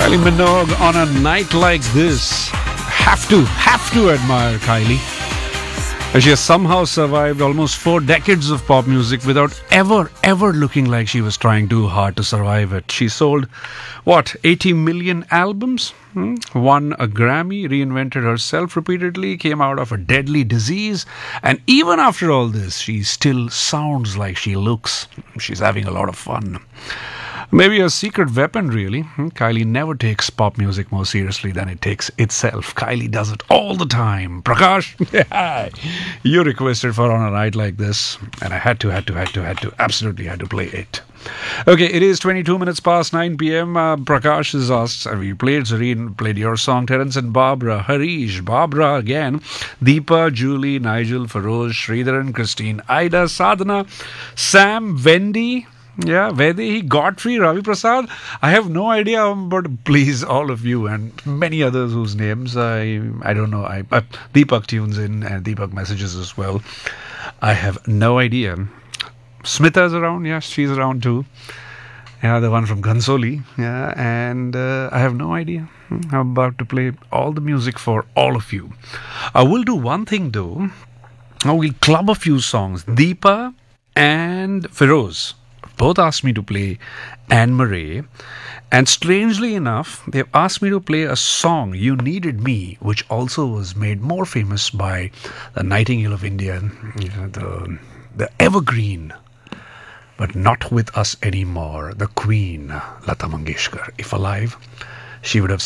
Kylie Minogue on a night like this. Have to admire Kylie. She has somehow survived almost 4 decades of pop music without ever looking like she was trying too hard to survive it. She sold, 80 million albums? Won a Grammy, reinvented herself repeatedly, came out of a deadly disease, and even after all this, she still sounds like she looks. She's having a lot of fun. Maybe a secret weapon, really. Kylie never takes pop music more seriously than it takes itself. Kylie does it all the time. Prakash, you requested for On a Night Like This, and I absolutely had to play it. Okay, it is 22 minutes past 9 p.m. Prakash has asked, we played Zareen, played your song, Terence and Barbara, Harish, Barbara again, Deepa, Julie, Nigel, Feroz, Sridharan, Christine, Ida, Sadhana, Sam, Wendy, Vaidehi, Godfrey, Ravi Prasad. I have no idea, but please, all of you and many others whose names I don't know. Deepak tunes in and Deepak messages as well. I have no idea. Smita's around, yes, she's around too. Yeah, the one from Gansoli. Yeah, and I have no idea. I'm about to play all the music for all of you. I will do one thing though. I will club a few songs. Deepa and Feroz both asked me to play Anne Murray, and strangely enough, they've asked me to play a song, You Needed Me, which also was made more famous by the Nightingale of India, the evergreen, but not with us anymore, the Queen, Lata Mangeshkar. If alive, she would have